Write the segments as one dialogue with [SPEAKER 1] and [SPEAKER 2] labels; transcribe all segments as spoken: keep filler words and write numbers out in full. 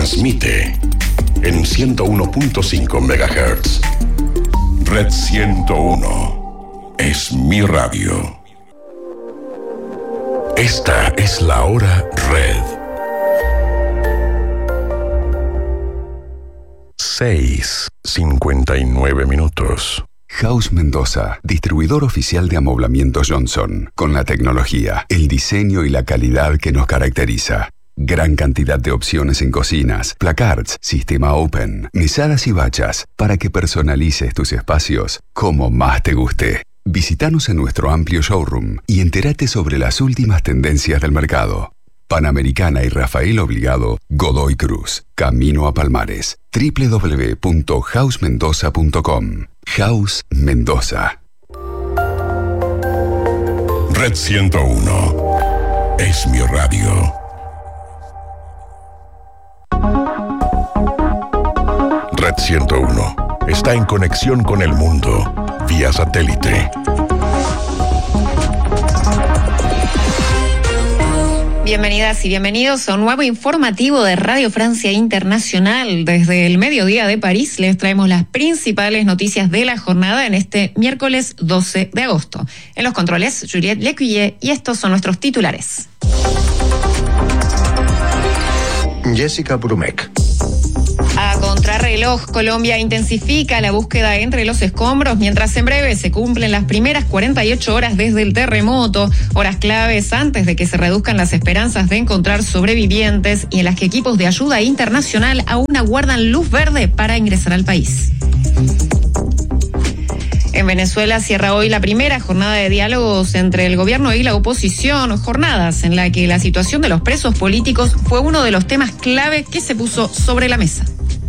[SPEAKER 1] transmite en ciento uno punto cinco megahertz. Red ciento uno es mi radio. Esta es la hora Red. seis cincuenta y nueve minutos.
[SPEAKER 2] House Mendoza, distribuidor oficial de amoblamiento Johnson, con la tecnología, el diseño y la calidad que nos caracteriza. Gran cantidad de opciones en cocinas, placards, sistema open, mesadas y bachas, para que personalices tus espacios como más te guste. Visítanos en nuestro amplio showroom y entérate sobre las últimas tendencias del mercado. Panamericana y Rafael Obligado, Godoy Cruz, Camino a Palmares. doble u doble u doble u punto house mendoza punto com. House Mendoza.
[SPEAKER 1] Red ciento uno es mi radio. Red ciento uno está en conexión con el mundo vía satélite.
[SPEAKER 3] Bienvenidas y bienvenidos a un nuevo informativo de Radio Francia Internacional. Desde el mediodía de París les traemos las principales noticias de la jornada en este miércoles doce de agosto. En los controles, Juliette Lecuyer, y estos son nuestros titulares.
[SPEAKER 4] Jessica Brumek.
[SPEAKER 3] A contrarreloj, Colombia intensifica la búsqueda entre los escombros, mientras en breve se cumplen las primeras cuarenta y ocho horas desde el terremoto, horas claves antes de que se reduzcan las esperanzas de encontrar sobrevivientes y en las que equipos de ayuda internacional aún aguardan luz verde para ingresar al país. En Venezuela cierra hoy la primera jornada de diálogos entre el gobierno y la oposición, jornadas en la que la situación de los presos políticos fue uno de los temas clave que se puso sobre la mesa.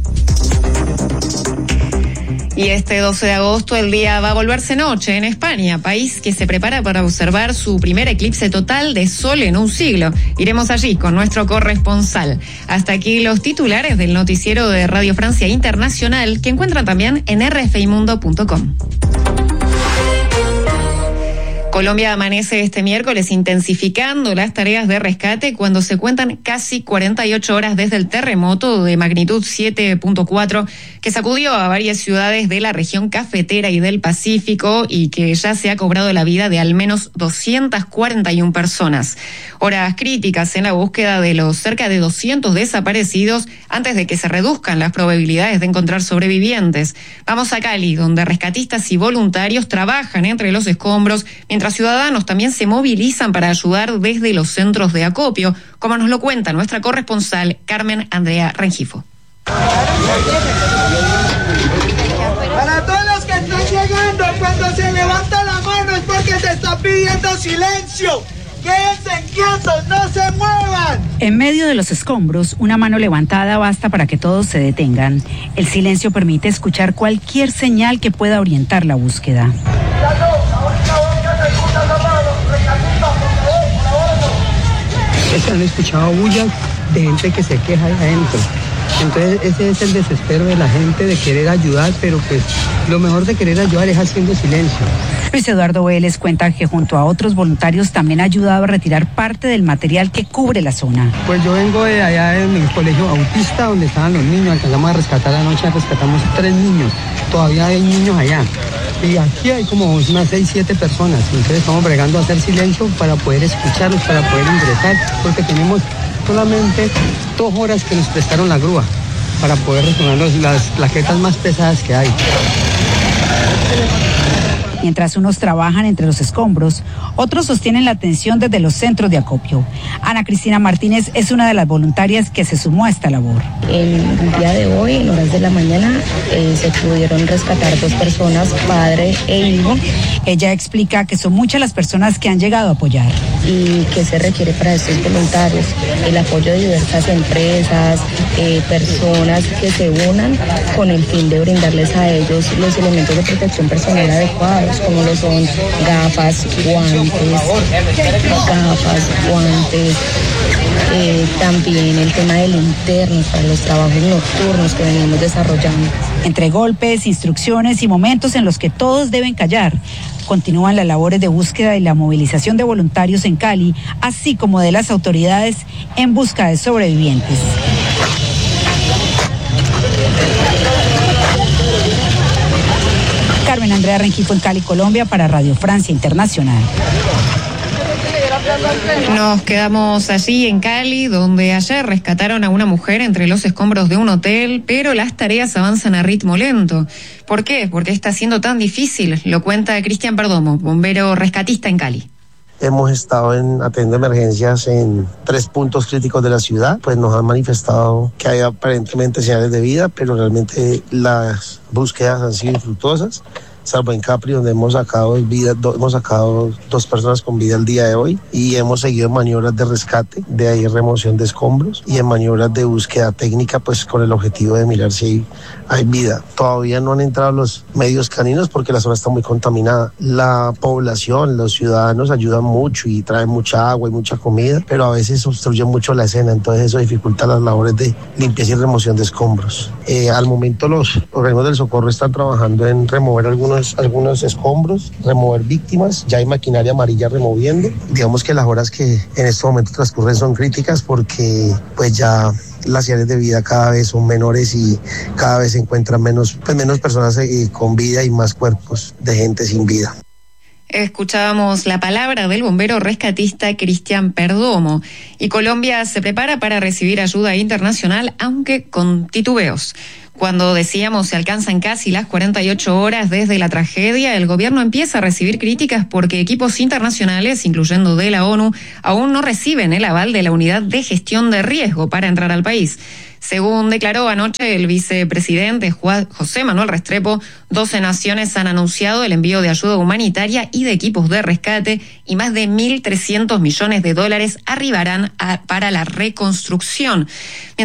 [SPEAKER 3] Y este doce de agosto el día va a volverse noche en España, país que se prepara para observar su primer eclipse total de sol en un siglo. Iremos allí con nuestro corresponsal. Hasta aquí los titulares del noticiero de Radio Francia Internacional, que encuentran también en r f i mundo punto com. Colombia amanece este miércoles intensificando las tareas de rescate cuando se cuentan casi cuarenta y ocho horas desde el terremoto de magnitud siete punto cuatro que sacudió a varias ciudades de la región cafetera y del Pacífico y que ya se ha cobrado la vida de al menos doscientas cuarenta y una personas. Horas críticas en la búsqueda de los cerca de doscientos desaparecidos antes de que se reduzcan las probabilidades de encontrar sobrevivientes. Vamos a Cali, donde rescatistas y voluntarios trabajan entre los escombros, mientras ciudadanos también se movilizan para ayudar desde los centros de acopio, como nos lo cuenta nuestra corresponsal Carmen Andrea Rengifo.
[SPEAKER 5] Para todos los que están llegando, cuando se levanta la mano es porque se está pidiendo silencio. ¡Quédense quietos, no se muevan!
[SPEAKER 6] En medio de los escombros, una mano levantada basta para que todos se detengan. El silencio permite escuchar cualquier señal que pueda orientar la búsqueda.
[SPEAKER 7] Se han escuchado bullas de gente que se queja ahí adentro. Entonces ese es el desespero de la gente de querer ayudar, pero pues lo mejor de querer ayudar es haciendo silencio.
[SPEAKER 6] Luis Eduardo Vélez cuenta que junto a otros voluntarios también ha ayudado a retirar parte del material que cubre la zona.
[SPEAKER 7] Pues yo vengo de allá en el colegio autista donde estaban los niños, alcanzamos a rescatar anoche, rescatamos tres niños, todavía hay niños allá. Y aquí hay como unas seis, siete personas, entonces estamos bregando a hacer silencio para poder escucharlos, para poder ingresar, porque tenemos solamente dos horas que nos prestaron la grúa para poder retomar las plaquetas más pesadas que hay.
[SPEAKER 6] Mientras unos trabajan entre los escombros, otros sostienen la atención desde los centros de acopio. Ana Cristina Martínez es una de las voluntarias que se sumó a esta labor.
[SPEAKER 8] El día de hoy, en horas de la mañana, eh, se pudieron rescatar dos personas, padre e hijo.
[SPEAKER 6] Ella explica que son muchas las personas que han llegado a apoyar.
[SPEAKER 8] ¿Y qué se requiere para estos voluntarios? El apoyo de diversas empresas, eh, personas que se unan con el fin de brindarles a ellos los elementos de protección personal adecuados, como lo son gafas, guantes, gafas, guantes, eh, también el tema de linternas para los trabajos nocturnos que venimos desarrollando.
[SPEAKER 6] Entre golpes, instrucciones y momentos en los que todos deben callar, continúan las labores de búsqueda y la movilización de voluntarios en Cali, así como de las autoridades en busca de sobrevivientes. Carmen Andrea Rengifo en Cali, Colombia, para Radio Francia Internacional.
[SPEAKER 3] Nos quedamos allí en Cali, donde ayer rescataron a una mujer entre los escombros de un hotel, pero las tareas avanzan a ritmo lento. ¿Por qué? ¿Por qué está siendo tan difícil? Lo cuenta Cristian Perdomo, bombero rescatista en Cali.
[SPEAKER 9] Hemos estado en atendiendo emergencias en tres puntos críticos de la ciudad, pues nos han manifestado que hay aparentemente señales de vida, pero realmente las búsquedas han sido infructuosas, salvo en Capri, donde hemos sacado vida, do, hemos sacado dos personas con vida el día de hoy, y hemos seguido en maniobras de rescate, de ahí remoción de escombros, y en maniobras de búsqueda técnica, pues con el objetivo de mirar si hay, hay vida. Todavía no han entrado los medios caninos porque la zona está muy contaminada. La población, los ciudadanos ayudan mucho y traen mucha agua y mucha comida, pero a veces obstruyen mucho la escena, entonces eso dificulta las labores de limpieza y remoción de escombros. Eh, al momento los organismos del socorro están trabajando en remover algunos algunos escombros, remover víctimas, ya hay maquinaria amarilla removiendo. Digamos que las horas que en este momento transcurren son críticas porque pues ya las señales de vida cada vez son menores y cada vez se encuentran menos, pues menos personas eh, con vida y más cuerpos de gente sin vida.
[SPEAKER 3] Escuchábamos la palabra del bombero rescatista Cristian Perdomo. Y Colombia se prepara para recibir ayuda internacional, aunque con titubeos. Cuando decíamos se alcanzan casi las cuarenta y ocho horas desde la tragedia, el gobierno empieza a recibir críticas porque equipos internacionales, incluyendo de la ONU, aún no reciben el aval de la Unidad de Gestión de Riesgo para entrar al país. Según declaró anoche el vicepresidente José Manuel Restrepo, doce naciones han anunciado el envío de ayuda humanitaria y de equipos de rescate, y más de mil trescientos millones de dólares arribarán a, para la reconstrucción.